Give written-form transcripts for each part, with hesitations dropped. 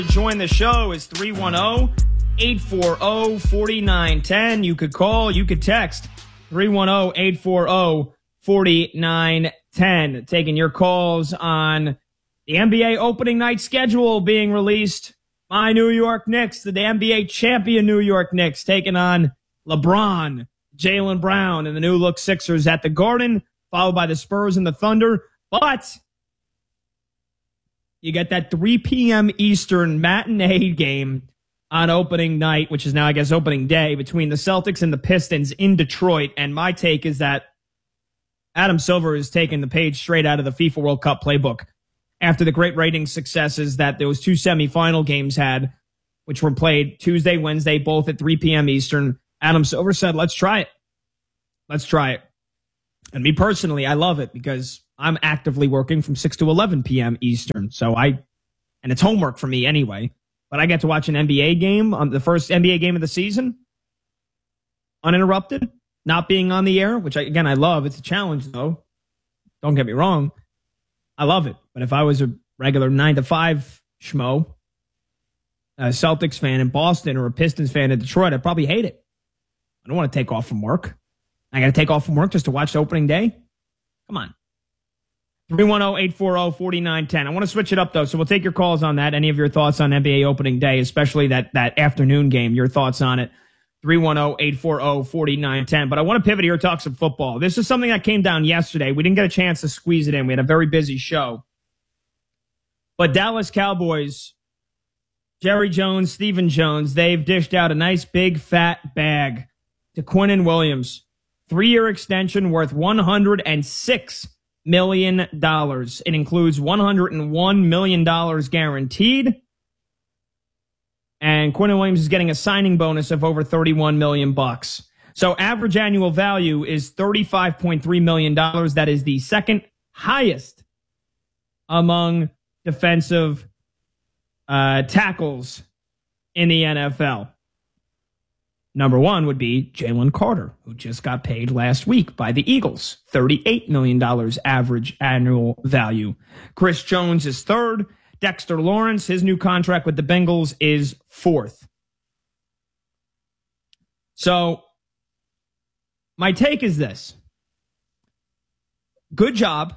Join the show is 310-840-4910. You could call, you could text 310-840-4910. Taking your calls on the NBA opening night schedule being released. My New York Knicks, the NBA champion New York Knicks, taking on LeBron, Jaylen Brown, and the new look Sixers at the Garden, followed by the Spurs and the Thunder. But you get that 3 p.m. Eastern matinee game on opening night, which is now, I guess, opening day, between the Celtics and the Pistons in Detroit. And my take is that Adam Silver is taking the page straight out of the FIFA World Cup playbook after the great rating successes that those two semifinal games had, which were played Tuesday, Wednesday, both at 3 p.m. Eastern. Adam Silver said, let's try it. Let's try it. And me personally, I love it because I'm actively working from 6 to 11 p.m. Eastern. And it's homework for me anyway, but I get to watch an NBA game on the first NBA game of the season, uninterrupted, not being on the air, which I love. It's a challenge though. Don't get me wrong. I love it. But if I was a regular 9 to 5 schmo, a Celtics fan in Boston or a Pistons fan in Detroit, I'd probably hate it. I don't want to take off from work. I got to take off from work just to watch the opening day. Come on. 310-840-4910. I want to switch it up, though, so we'll take your calls on that. Any of your thoughts on NBA opening day, especially that afternoon game, your thoughts on it. 310-840-4910. But I want to pivot here, talk some football. This is something that came down yesterday. We didn't get a chance to squeeze it in. We had a very busy show. But Dallas Cowboys, Jerry Jones, Stephen Jones, they've dished out a nice big fat bag to Quinnen Williams. 3-year extension worth $106 million. It includes $101 million guaranteed. And Quinnen Williams is getting a signing bonus of over $31 million. So average annual value is $35.3 million. That is the second highest among defensive tackles in the NFL. Number one would be Jalen Carter, who just got paid last week by the Eagles. $38 million average annual value. Chris Jones is third. Dexter Lawrence, his new contract with the Bengals is fourth. So, my take is this. Good job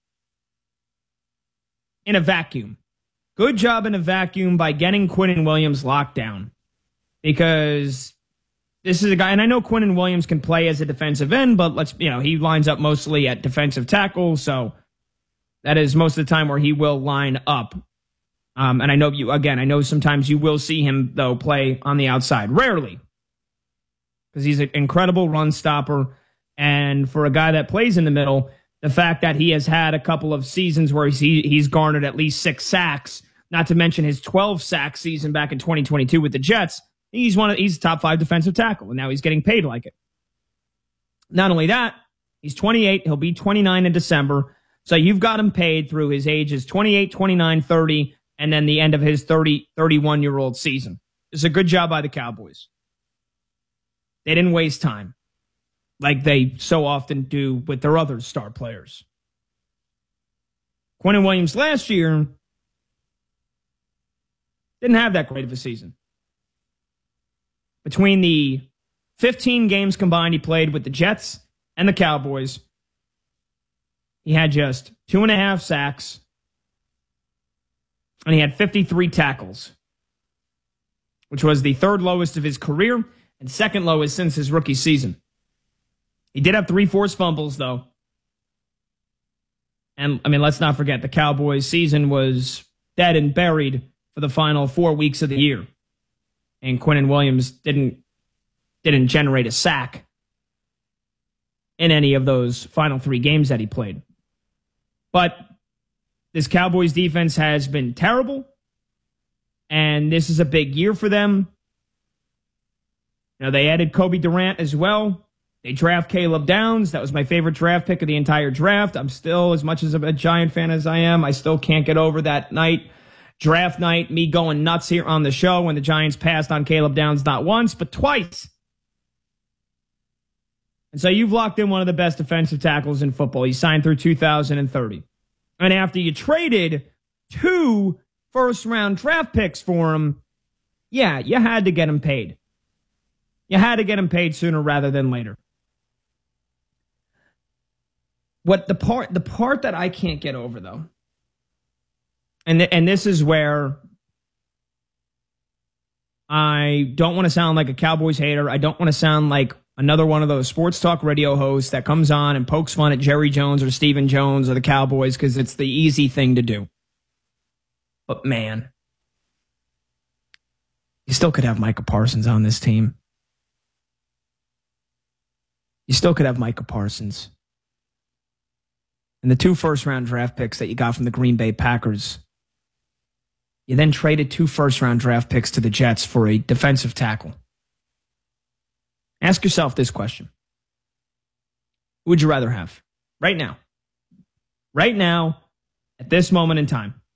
in a vacuum. Good job in a vacuum by getting Quinnen Williams locked down. Because this is a guy, and I know Quinnen Williams can play as a defensive end, but he lines up mostly at defensive tackle, so that is most of the time where he will line up. And I know sometimes you will see him, though, play on the outside. Rarely. Because he's an incredible run stopper. And for a guy that plays in the middle, the fact that he has had a couple of seasons where he's garnered at least 6 sacks, not to mention his 12-sack season back in 2022 with the Jets, he's a top 5 defensive tackle, and now he's getting paid like it. Not only that, he's 28. He'll be 29 in December. So you've got him paid through his ages 28, 29, 30, and then the end of his 31-year-old season. It's a good job by the Cowboys. They didn't waste time like they so often do with their other star players. Quinnen Williams last year didn't have that great of a season. Between the 15 games combined he played with the Jets and the Cowboys, he had just 2.5 sacks, and he had 53 tackles, which was the third lowest of his career and second lowest since his rookie season. He did have 3 forced fumbles, though. And, let's not forget, the Cowboys' season was dead and buried for the final 4 weeks of the year. And Quinnen Williams didn't generate a sack in any of those final 3 games that he played. But this Cowboys defense has been terrible, and this is a big year for them. They added Kobe Durant as well. They draft Caleb Downs. That was my favorite draft pick of the entire draft. I'm still, as much as a Giant fan as I am, I still can't get over that draft night, me going nuts here on the show when the Giants passed on Caleb Downs not once, but twice. And so you've locked in one of the best defensive tackles in football. He signed through 2030. And after you traded 2 first-round draft picks for him, yeah, you had to get him paid. You had to get him paid sooner rather than later. What the part that I can't get over, though, and this is where I don't want to sound like a Cowboys hater. I don't want to sound like another one of those sports talk radio hosts that comes on and pokes fun at Jerry Jones or Stephen Jones or the Cowboys because it's the easy thing to do. But man, you still could have Micah Parsons on this team. You still could have Micah Parsons. And the 2 first-round draft picks that you got from the Green Bay Packers, you then traded 2 first-round draft picks to the Jets for a defensive tackle. Ask yourself this question. Who would you rather have right now? Right now, at this moment in time.